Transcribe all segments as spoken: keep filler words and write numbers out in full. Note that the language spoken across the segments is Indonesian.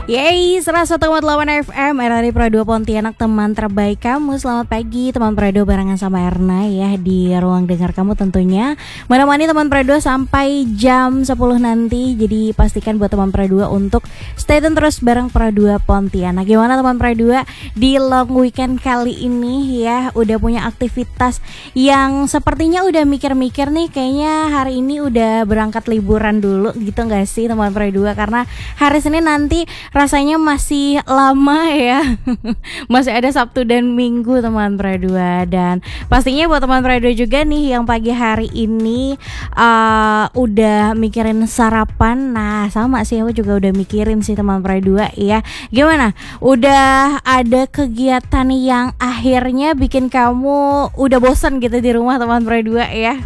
Yeay, seratus satu koma delapan F M R R I Pro dua Pontianak, teman terbaik kamu. Selamat pagi teman Prado, barengan sama Erna ya di ruang dengar kamu tentunya. Menemani teman Prado sampai jam sepuluh nanti. Jadi pastikan buat teman Prado untuk stay tune terus bareng Pro dua Pontianak. Gimana teman Prado di long weekend kali ini ya? Udah punya aktivitas yang sepertinya udah mikir-mikir nih, kayaknya hari ini udah berangkat liburan dulu gitu gak sih teman Prado? Karena hari Senin nanti rasanya masih lama ya. Masih ada Sabtu dan Minggu teman Pradua. Dan pastinya buat teman Pradua juga nih yang pagi hari ini uh, udah mikirin sarapan. Nah sama sih, aku juga udah mikirin sih teman Pradua ya. Gimana? Udah ada kegiatan yang akhirnya bikin kamu udah bosan gitu di rumah teman Pradua ya?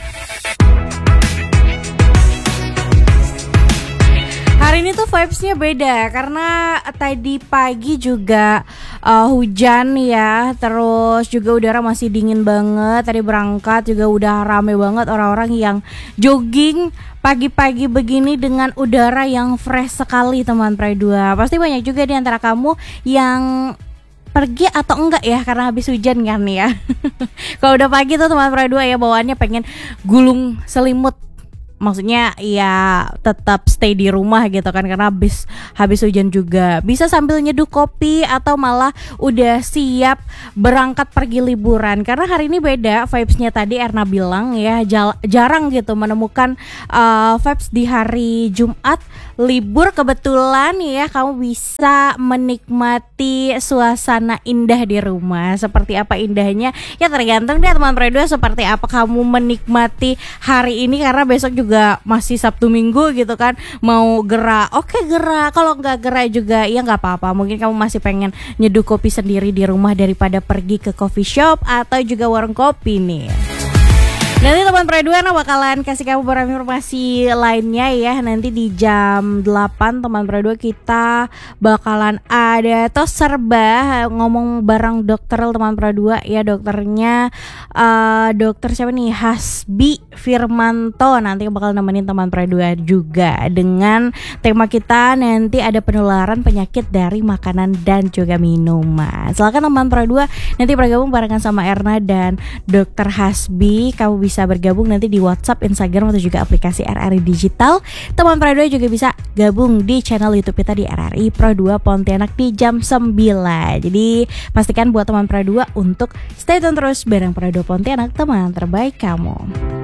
Hari ini tuh vibes-nya beda karena tadi pagi juga uh, hujan ya, terus juga udara masih dingin banget. Tadi berangkat juga udah rame banget orang-orang yang jogging pagi-pagi begini dengan udara yang fresh sekali teman Pradua. Pasti banyak juga di antara kamu yang pergi atau enggak ya karena habis hujan kan ya. Kalau udah pagi tuh teman Pradua ya bawaannya pengen gulung selimut. Maksudnya ya tetap stay di rumah gitu kan, karena habis habis hujan juga. Bisa sambil nyeduh kopi atau malah udah siap berangkat pergi liburan. Karena hari ini beda vibes-nya, tadi Erna bilang ya jal- jarang gitu menemukan uh, vibes di hari Jumat libur. Kebetulan ya kamu bisa menikmati suasana indah di rumah. Seperti apa indahnya? Ya tergantung deh teman Pradua seperti apa kamu menikmati hari ini, karena besok juga juga masih Sabtu Minggu gitu kan. Mau gerak, oke okay, gerak. Kalau nggak gerak juga ya nggak apa-apa. Mungkin kamu masih pengen nyeduh kopi sendiri di rumah daripada pergi ke coffee shop atau juga warung kopi nih. Nanti teman Pradua bakalan kasih kamu beberapa informasi lainnya ya. Nanti di jam delapan teman Pradua kita bakalan ada tos serba ngomong bareng dokter teman Pradua ya. Dokternya uh, dokter siapa nih? Hasbi Firmanto. Nanti bakal nemenin teman Pradua juga dengan tema kita nanti ada penularan penyakit dari makanan dan juga minuman. Silakan teman Pradua nanti bergabung barengan sama Erna dan dokter Hasbi. Kamu bisa bisa bergabung nanti di WhatsApp, Instagram atau juga aplikasi R R I Digital. Teman Pradua juga bisa gabung di channel YouTube kita di R R I Pro dua Pontianak di jam sembilan. Jadi pastikan buat teman Pradua untuk stay tune terus bareng Pro dua Pontianak, teman terbaik kamu.